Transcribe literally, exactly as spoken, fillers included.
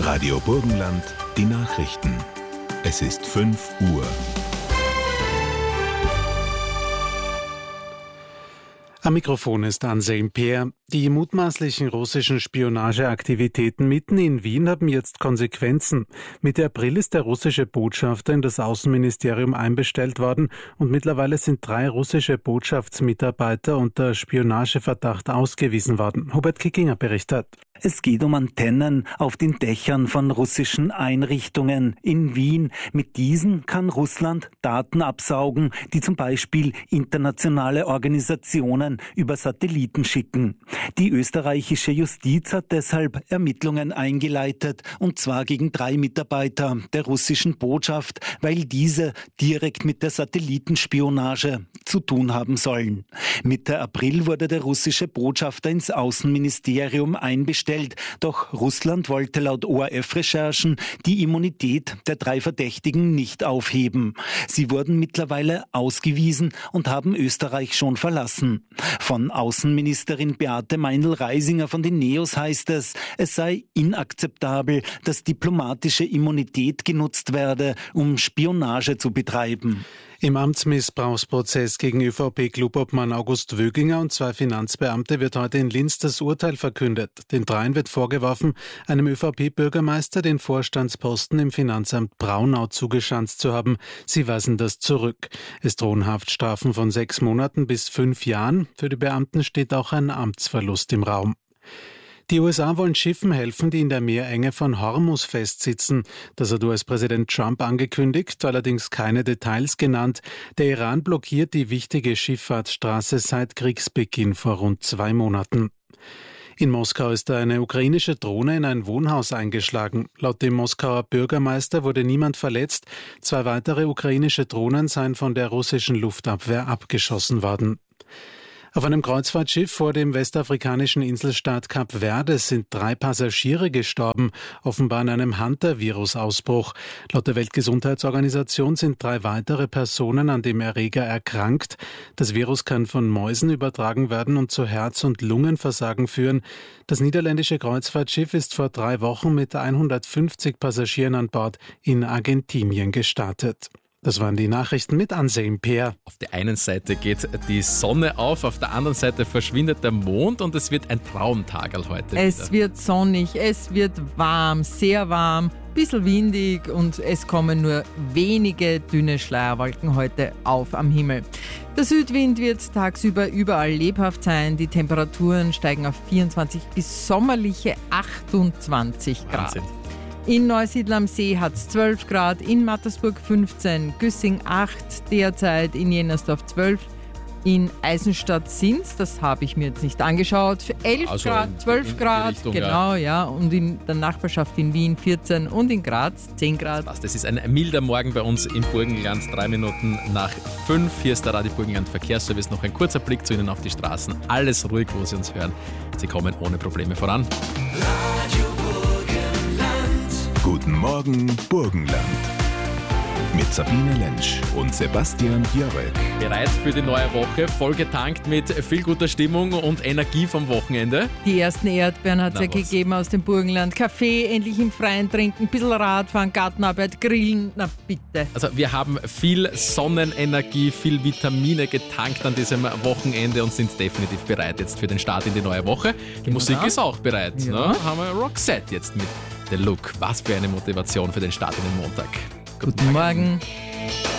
Radio Burgenland, die Nachrichten. Es ist fünf Uhr. Am Mikrofon ist Anselm Peer. Die mutmaßlichen russischen Spionageaktivitäten mitten in Wien haben jetzt Konsequenzen. Mitte April ist der russische Botschafter in das Außenministerium einbestellt worden und mittlerweile sind drei russische Botschaftsmitarbeiter unter Spionageverdacht ausgewiesen worden. Hubert Kickinger berichtet. Es geht um Antennen auf den Dächern von russischen Einrichtungen in Wien. Mit diesen kann Russland Daten absaugen, die zum Beispiel internationale Organisationen über Satelliten schicken. Die österreichische Justiz hat deshalb Ermittlungen eingeleitet, und zwar gegen drei Mitarbeiter der russischen Botschaft, weil diese direkt mit der Satellitenspionage zu tun haben sollen. Mitte April wurde der russische Botschafter ins Außenministerium einbestellt. Doch Russland wollte laut O R F-Recherchen die Immunität der drei Verdächtigen nicht aufheben. Sie wurden mittlerweile ausgewiesen und haben Österreich schon verlassen. Von Außenministerin Beate Meindl-Reisinger von den Neos heißt es, es sei inakzeptabel, dass diplomatische Immunität genutzt werde, um Spionage zu betreiben. Im Amtsmissbrauchsprozess gegen ÖVP-Clubobmann August Wöginger und zwei Finanzbeamte wird heute in Linz das Urteil verkündet. Den dreien wird vorgeworfen, einem ÖVP-Bürgermeister den Vorstandsposten im Finanzamt Braunau zugeschanzt zu haben. Sie weisen das zurück. Es drohen Haftstrafen von sechs Monaten bis fünf Jahren. Für die Beamten steht auch ein Amtsverlust im Raum. Die U S A wollen Schiffen helfen, die in der Meerenge von Hormuz festsitzen. Das hat U S-Präsident Trump angekündigt, allerdings keine Details genannt. Der Iran blockiert die wichtige Schifffahrtsstraße seit Kriegsbeginn vor rund zwei Monaten. In Moskau ist eine ukrainische Drohne in ein Wohnhaus eingeschlagen. Laut dem Moskauer Bürgermeister wurde niemand verletzt. Zwei weitere ukrainische Drohnen seien von der russischen Luftabwehr abgeschossen worden. Auf einem Kreuzfahrtschiff vor dem westafrikanischen Inselstaat Kap Verde sind drei Passagiere gestorben, offenbar an einem Hunter-Virus-Ausbruch. Laut der Weltgesundheitsorganisation sind drei weitere Personen an dem Erreger erkrankt. Das Virus kann von Mäusen übertragen werden und zu Herz- und Lungenversagen führen. Das niederländische Kreuzfahrtschiff ist vor drei Wochen mit hundertfünfzig Passagieren an Bord in Argentinien gestartet. Das waren die Nachrichten mit Anselm Peer. Auf der einen Seite geht die Sonne auf, auf der anderen Seite verschwindet der Mond und es wird ein Traumtagerl heute. Es wieder. wird sonnig, es wird warm, sehr warm, bisschen windig und es kommen nur wenige dünne Schleierwolken heute auf am Himmel. Der Südwind wird tagsüber überall lebhaft sein. Die Temperaturen steigen auf vierundzwanzig bis sommerliche achtundzwanzig Grad. Wahnsinn. In Neusiedl am See hat es zwölf Grad, in Mattersburg fünfzehn, Güssing acht, derzeit in Jennersdorf zwölf, in Eisenstadt sind es, das habe ich mir jetzt nicht angeschaut, elf also Grad, zwölf Grad, Richtung, genau, ja. ja, und in der Nachbarschaft in Wien vierzehn und in Graz zehn Grad. Das, das ist ein milder Morgen bei uns im Burgenland, drei Minuten nach fünf. Hier ist der Radio Burgenland Verkehrsservice. Noch ein kurzer Blick zu Ihnen auf die Straßen. Alles ruhig, wo Sie uns hören. Sie kommen ohne Probleme voran. Radio Guten Morgen, Burgenland. Mit Sabine Lentsch und Sebastian Jörek. Bereit für die neue Woche, vollgetankt mit viel guter Stimmung und Energie vom Wochenende. Die ersten Erdbeeren hat es ja was. gegeben aus dem Burgenland. Kaffee, endlich im Freien trinken, ein bisschen Radfahren, Gartenarbeit, grillen, na bitte. Also wir haben viel Sonnenenergie, viel Vitamine getankt an diesem Wochenende und sind definitiv bereit jetzt für den Start in die neue Woche. Die Genau. Musik ist auch bereit. Ja. Ne? Haben wir Roxette jetzt mit The Look. Was für eine Motivation für den Start in den Montag. Guten, Guten Morgen. Morgen.